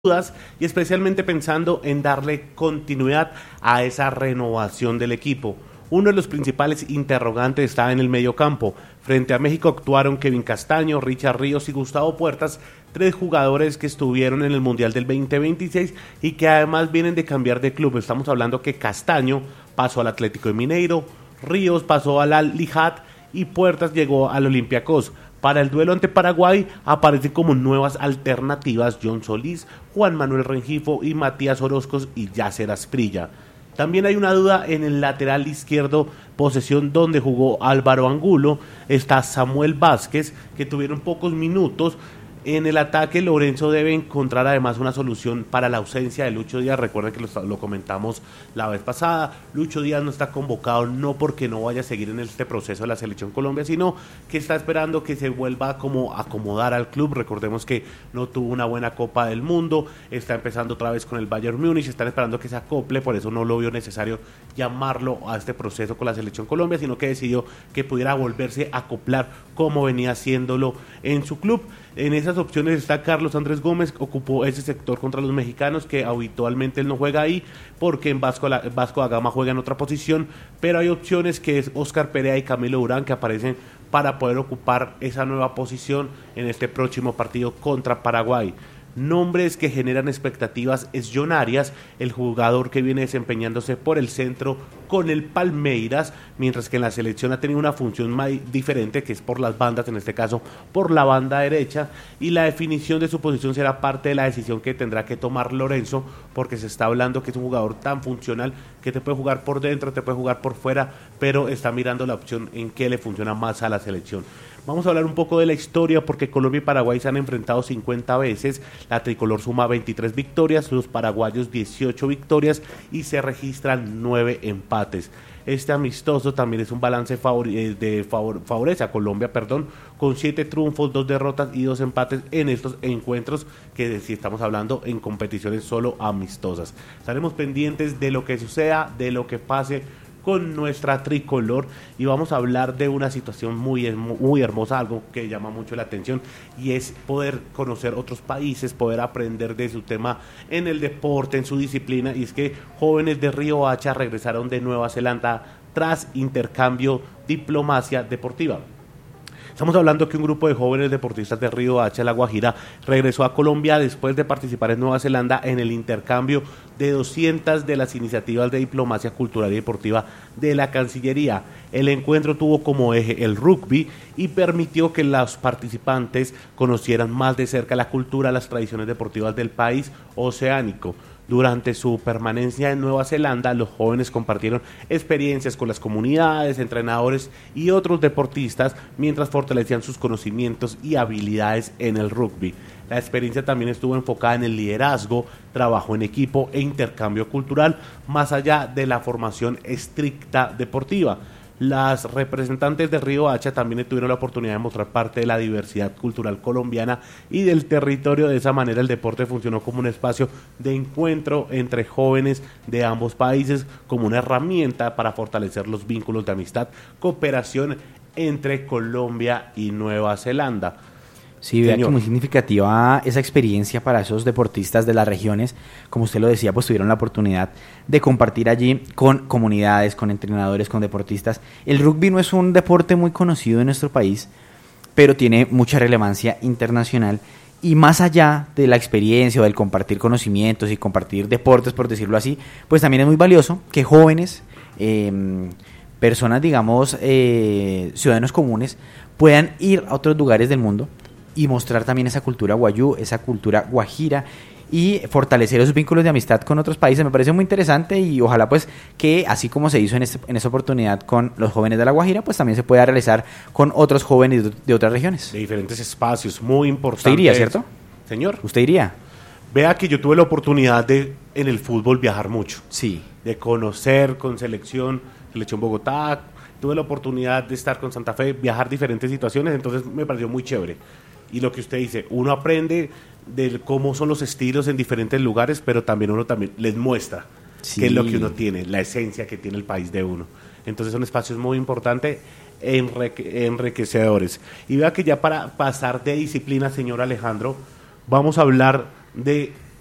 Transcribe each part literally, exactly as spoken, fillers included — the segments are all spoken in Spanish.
dudas y especialmente pensando en darle continuidad a esa renovación del equipo. Uno de los principales interrogantes está en el mediocampo. Frente a México actuaron Kevin Castaño, Richard Ríos y Gustavo Puertas, tres jugadores que estuvieron en el Mundial del veinte veintiséis y que además vienen de cambiar de club. Estamos hablando que Castaño pasó al Atlético de Mineiro, Ríos pasó al Al-Ittihad y Puertas llegó al Olympiacos. Para el duelo ante Paraguay aparecen como nuevas alternativas John Solís, Juan Manuel Rengifo y Matías Orozcos y Yasser Asprilla. También hay una duda en el lateral izquierdo, posesión donde jugó Álvaro Angulo, está Samuel Vázquez, que tuvieron pocos minutos. En el ataque, Lorenzo debe encontrar además una solución para la ausencia de Lucho Díaz. Recuerden que lo, lo comentamos la vez pasada. Lucho Díaz no está convocado no porque no vaya a seguir en este proceso de la Selección Colombia, sino que está esperando que se vuelva como a acomodar al club. Recordemos que no tuvo una buena Copa del Mundo, está empezando otra vez con el Bayern Múnich, están esperando que se acople, por eso no lo vio necesario llamarlo a este proceso con la Selección Colombia, sino que decidió que pudiera volverse a acoplar como venía haciéndolo en su club. En esas opciones está Carlos Andrés Gómez, ocupó ese sector contra los mexicanos, que habitualmente él no juega ahí, porque en Vasco, la, Vasco da Gama juega en otra posición, pero hay opciones que es Oscar Perea y Camilo Durán, que aparecen para poder ocupar esa nueva posición en este próximo partido contra Paraguay. Nombres que generan expectativas es John Arias, el jugador que viene desempeñándose por el centro con el Palmeiras, mientras que en la selección ha tenido una función más diferente, que es por las bandas, en este caso por la banda derecha, y la definición de su posición será parte de la decisión que tendrá que tomar Lorenzo, porque se está hablando que es un jugador tan funcional que te puede jugar por dentro, te puede jugar por fuera, pero está mirando la opción en que le funciona más a la selección. Vamos a hablar un poco de la historia, porque Colombia y Paraguay se han enfrentado cincuenta veces, la tricolor suma veintitrés victorias, los paraguayos dieciocho victorias y se registran nueve empates. Este amistoso también es un balance favore- de favor- favorece a Colombia, perdón, con siete triunfos, dos derrotas y dos empates en estos encuentros, que si estamos hablando en competiciones solo amistosas. Estaremos pendientes de lo que suceda, de lo que pase con nuestra tricolor, y vamos a hablar de una situación muy, muy hermosa, algo que llama mucho la atención, y es poder conocer otros países, poder aprender de su tema en el deporte, en su disciplina, y es que jóvenes de Río Hacha regresaron de Nueva Zelanda tras intercambio diplomacia deportiva. Estamos hablando que un grupo de jóvenes deportistas de Río Hacha, La Guajira, regresó a Colombia después de participar en Nueva Zelanda en el intercambio de doscientas de las iniciativas de diplomacia cultural y deportiva de la Cancillería. El encuentro tuvo como eje el rugby y permitió que los participantes conocieran más de cerca la cultura, las tradiciones deportivas del país oceánico. Durante su permanencia en Nueva Zelanda, los jóvenes compartieron experiencias con las comunidades, entrenadores y otros deportistas, mientras fortalecían sus conocimientos y habilidades en el rugby. La experiencia también estuvo enfocada en el liderazgo, trabajo en equipo e intercambio cultural, más allá de la formación estricta deportiva. Las representantes de Río Hacha también tuvieron la oportunidad de mostrar parte de la diversidad cultural colombiana y del territorio. De esa manera el deporte funcionó como un espacio de encuentro entre jóvenes de ambos países, como una herramienta para fortalecer los vínculos de amistad, cooperación entre Colombia y Nueva Zelanda. Sí, vea que muy significativa esa experiencia para esos deportistas de las regiones. Como usted lo decía, pues tuvieron la oportunidad de compartir allí con comunidades, con entrenadores, con deportistas. El rugby no es un deporte muy conocido en nuestro país, pero tiene mucha relevancia internacional. Y más allá de la experiencia o del compartir conocimientos y compartir deportes, por decirlo así, pues también es muy valioso que jóvenes, eh, personas, digamos, eh, ciudadanos comunes, puedan ir a otros lugares del mundo y mostrar también esa cultura guayú, esa cultura guajira, y fortalecer esos vínculos de amistad con otros países. Me parece muy interesante, y ojalá pues que así como se hizo en, este, en esta oportunidad con los jóvenes de La Guajira, pues también se pueda realizar con otros jóvenes de, de otras regiones. De diferentes espacios, muy importantes. ¿Usted iría, cierto? Señor. ¿Usted iría? Vea que yo tuve la oportunidad de, en el fútbol, viajar mucho. Sí. De conocer con selección, selección Bogotá, tuve la oportunidad de estar con Santa Fe, viajar diferentes situaciones, entonces me pareció muy chévere. Y lo que usted dice, uno aprende de cómo son los estilos en diferentes lugares, pero también uno también les muestra sí. qué es lo que uno tiene, la esencia que tiene el país de uno. Entonces son espacios muy importantes, enrique, enriquecedores. Y vea que ya para pasar de disciplina, señor Alejandro, vamos a hablar de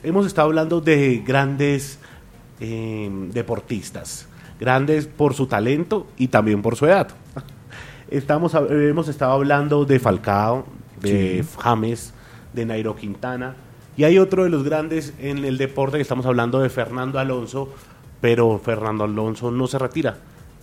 hemos estado hablando de grandes eh, deportistas, grandes por su talento y también por su edad. Estamos, hemos estado hablando de Falcao, de sí. James, de Nairo Quintana, y hay otro de los grandes en el deporte que estamos hablando de Fernando Alonso, pero Fernando Alonso no se retira,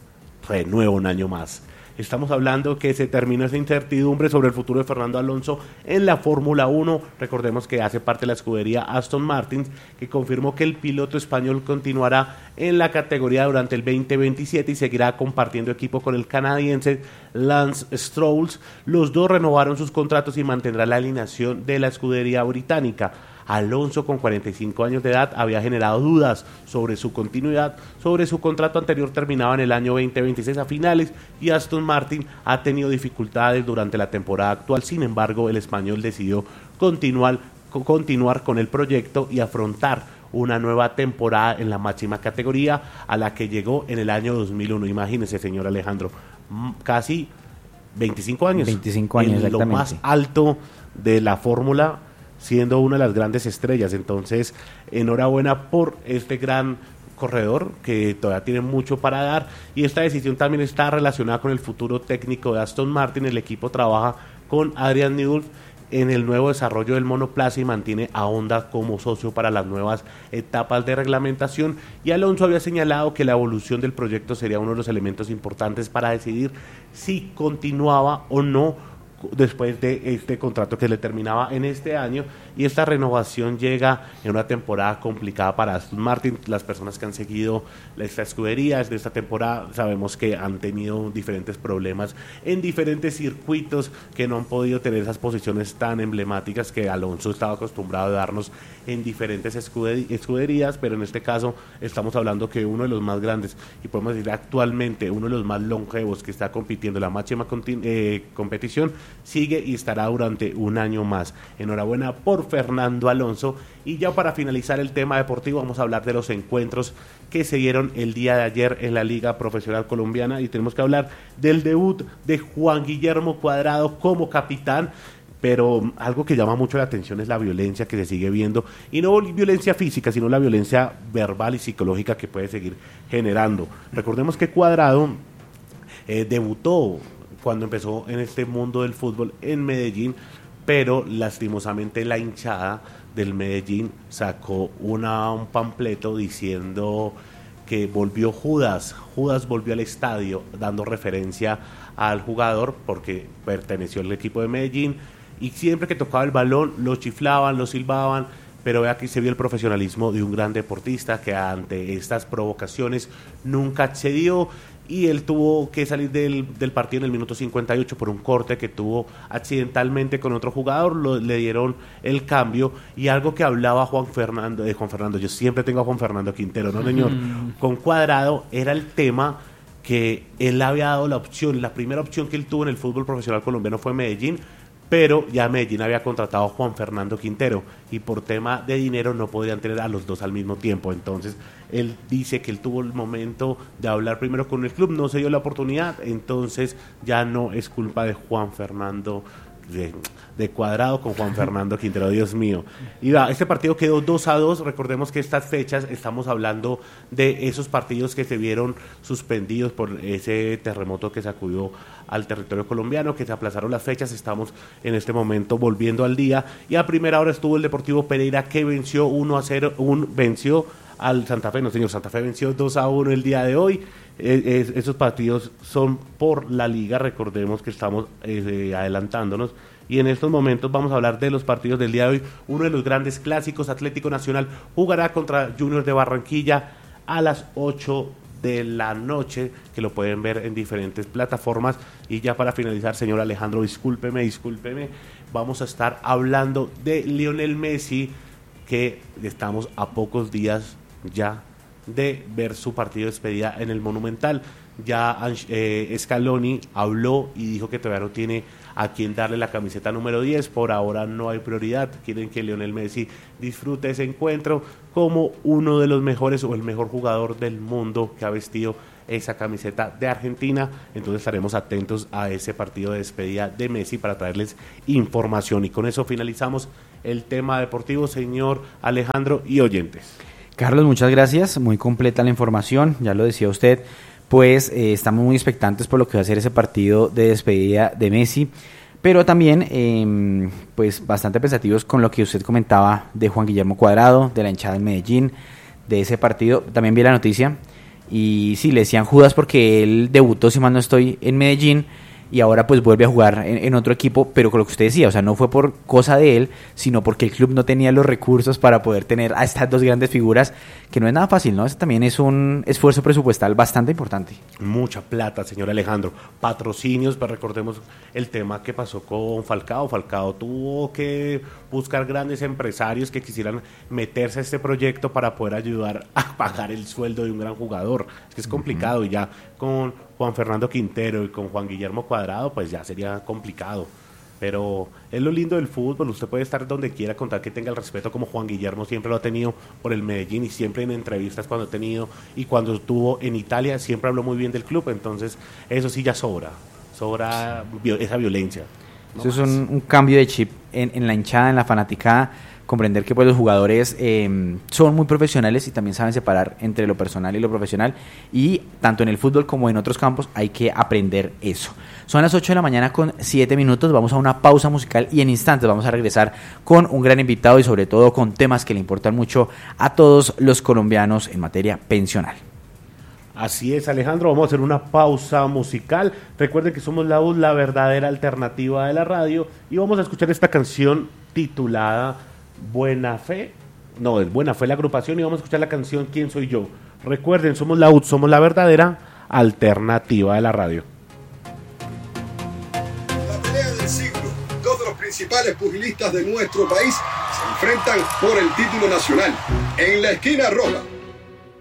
renueva un año más. Estamos hablando que se terminó esa incertidumbre sobre el futuro de Fernando Alonso en la Fórmula uno. Recordemos que hace parte de la escudería Aston Martin, que confirmó que el piloto español continuará en la categoría durante el veinte veintisiete y seguirá compartiendo equipo con el canadiense Lance Stroll. Los dos renovaron sus contratos y mantendrá la alineación de la escudería británica. Alonso, con cuarenta y cinco años de edad, había generado dudas sobre su continuidad, sobre su contrato anterior terminaba en el año veinte veintiséis a finales y Aston Martin ha tenido dificultades durante la temporada actual. Sin embargo, el español decidió continuar, continuar con el proyecto y afrontar una nueva temporada en la máxima categoría a la que llegó en el año dos mil uno. Imagínese, señor Alejandro, casi veinticinco años. veinticinco años, en exactamente. Lo más alto de la fórmula, siendo una de las grandes estrellas. Entonces, enhorabuena por este gran corredor que todavía tiene mucho para dar, y esta decisión también está relacionada con el futuro técnico de Aston Martin. El equipo trabaja con Adrian Newey en el nuevo desarrollo del monoplaza y mantiene a Honda como socio para las nuevas etapas de reglamentación, y Alonso había señalado que la evolución del proyecto sería uno de los elementos importantes para decidir si continuaba o no después de este contrato que le terminaba en este año, y esta renovación llega en una temporada complicada para Aston Martin. Las personas que han seguido esta escudería de esta temporada sabemos que han tenido diferentes problemas en diferentes circuitos, que no han podido tener esas posiciones tan emblemáticas que Alonso estaba acostumbrado a darnos en diferentes escuderías, pero en este caso estamos hablando que uno de los más grandes, y podemos decir actualmente uno de los más longevos que está compitiendo en la máxima eh, competición, sigue y estará durante un año más. Enhorabuena por Fernando Alonso. Y ya para finalizar el tema deportivo, vamos a hablar de los encuentros que se dieron el día de ayer en la Liga Profesional Colombiana, y tenemos que hablar del debut de Juan Guillermo Cuadrado como capitán. Pero algo que llama mucho la atención es la violencia que se sigue viendo, y no violencia física, sino la violencia verbal y psicológica que puede seguir generando. Recordemos que Cuadrado eh, debutó cuando empezó en este mundo del fútbol en Medellín, pero lastimosamente la hinchada del Medellín sacó una, un panfleto diciendo que volvió Judas, Judas volvió al estadio, dando referencia al jugador porque perteneció al equipo de Medellín, y siempre que tocaba el balón lo chiflaban, lo silbaban. Pero aquí se vio el profesionalismo de un gran deportista que ante estas provocaciones nunca accedió, y él tuvo que salir del, del partido en el minuto cincuenta y ocho por un corte que tuvo accidentalmente con otro jugador. Lo, le dieron el cambio, y algo que hablaba Juan Fernando, de Juan Fernando, yo siempre tengo a Juan Fernando Quintero, ¿no, señor? Mm. Con Cuadrado era el tema que él había dado la opción, la primera opción que él tuvo en el fútbol profesional colombiano fue Medellín, pero ya Medellín había contratado a Juan Fernando Quintero, y por tema de dinero no podían tener a los dos al mismo tiempo. Entonces él dice que él tuvo el momento de hablar primero con el club, no se dio la oportunidad, entonces ya no es culpa de Juan Fernando de, de Cuadrado con Juan Fernando Quintero, Dios mío. Y va, este partido quedó dos a dos. Recordemos que estas fechas estamos hablando de esos partidos que se vieron suspendidos por ese terremoto que sacudió al territorio colombiano, que se aplazaron las fechas. Estamos en este momento volviendo al día, y a primera hora estuvo el Deportivo Pereira, que venció uno a cero, un, venció al Santa Fe, no señor, Santa Fe venció dos a uno el día de hoy. Eh, eh, esos partidos son por la liga, recordemos que estamos eh, adelantándonos, y en estos momentos vamos a hablar de los partidos del día de hoy. Uno de los grandes clásicos, Atlético Nacional jugará contra Junior de Barranquilla a las ocho de la noche, que lo pueden ver en diferentes plataformas. Y ya para finalizar, señor Alejandro, discúlpeme, discúlpeme, vamos a estar hablando de Lionel Messi, que estamos a pocos días ya de ver su partido de despedida en el Monumental. Ya eh, Scaloni habló y dijo que todavía no tiene a quien darle la camiseta número diez, por ahora no hay prioridad, quieren que Lionel Messi disfrute ese encuentro como uno de los mejores o el mejor jugador del mundo que ha vestido esa camiseta de Argentina. Entonces estaremos atentos a ese partido de despedida de Messi para traerles información, y con eso finalizamos el tema deportivo, señor Alejandro y oyentes. Carlos, muchas gracias, muy completa la información, ya lo decía usted, pues eh, estamos muy expectantes por lo que va a ser ese partido de despedida de Messi, pero también eh, pues bastante pensativos con lo que usted comentaba de Juan Guillermo Cuadrado, de la hinchada en Medellín, de ese partido. También vi la noticia y sí, le decían Judas porque él debutó, si mal no estoy, en Medellín, y ahora pues vuelve a jugar en, en otro equipo, pero con lo que usted decía, o sea, no fue por cosa de él, sino porque el club no tenía los recursos para poder tener a estas dos grandes figuras, que no es nada fácil, ¿no? Eso también es un esfuerzo presupuestal bastante importante. Mucha plata, señor Alejandro. Patrocinios, pero recordemos el tema que pasó con Falcao. Falcao tuvo que buscar grandes empresarios que quisieran meterse a este proyecto para poder ayudar a pagar el sueldo de un gran jugador. Es que es complicado, uh-huh. Y ya con Juan Fernando Quintero y con Juan Guillermo Cuadrado, pues ya sería complicado. Pero es lo lindo del fútbol, usted puede estar donde quiera, contar que tenga el respeto como Juan Guillermo siempre lo ha tenido por el Medellín y siempre en entrevistas cuando ha tenido y cuando estuvo en Italia siempre habló muy bien del club, entonces eso sí ya sobra, sobra esa violencia. ¿No? Eso es un, un cambio de chip en, en la hinchada, en la fanaticada, comprender que pues los jugadores eh, son muy profesionales y también saben separar entre lo personal y lo profesional, y tanto en el fútbol como en otros campos hay que aprender eso. Son las ocho de la mañana con siete minutos, vamos a una pausa musical y en instantes vamos a regresar con un gran invitado y sobre todo con temas que le importan mucho a todos los colombianos en materia pensional. Así es, Alejandro, vamos a hacer una pausa musical. Recuerden que somos la U, la verdadera alternativa de la radio, y vamos a escuchar esta canción titulada Buena Fe, no, es Buena Fe la agrupación, y vamos a escuchar la canción ¿Quién soy yo? Recuerden, somos la U, somos la verdadera alternativa de la radio. La pelea del siglo, dos de los principales pugilistas de nuestro país se enfrentan por el título nacional. En la esquina roja,